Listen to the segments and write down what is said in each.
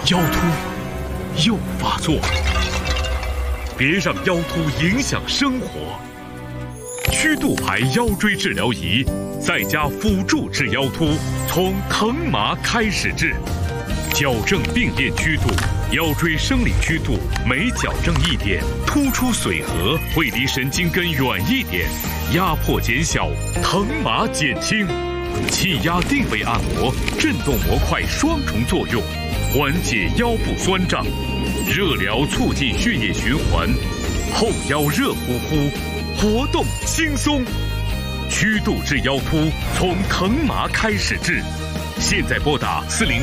腰突又发作了，别让腰突影响生活。曲度牌腰椎治疗仪，在家辅助治腰突，从疼麻开始治，矫正病变曲度。腰椎生理曲度每矫正一点，突出髓核会离神经根远一点，压迫减小，疼麻减轻。气压定位按摩，震动模块双重作用，缓解腰部酸胀，热疗促进血液循环，后腰热乎乎，活动轻松。曲度治腰突，从疼麻开始治。现在拨打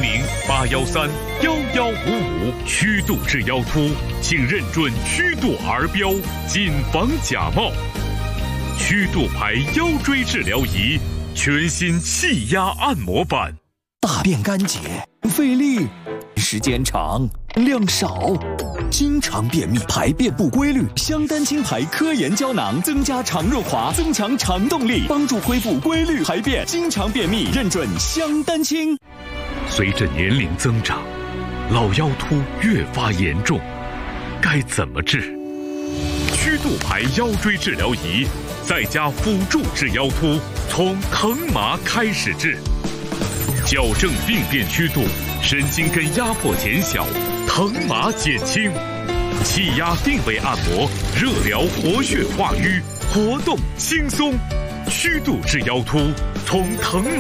400-813-1155，曲度治腰突，请认准曲度儿标，谨防假冒。曲度牌腰椎治疗仪，全新气压按摩版。 大便干结，费力，时间长，量少，经常便秘，排便不规律。香丹清牌科研胶囊增加肠润滑，增强肠动力，帮助恢复规律排便。经常便秘，认准香丹清。 随着年龄增长，老腰突越发严重，该怎么治？曲度牌腰椎治疗仪，在家辅助治腰突，从疼麻开始治，矫正病变曲度，神经根压迫减小，疼麻减轻。气压定位按摩，热疗活血化瘀，活动轻松。曲度治腰突，从疼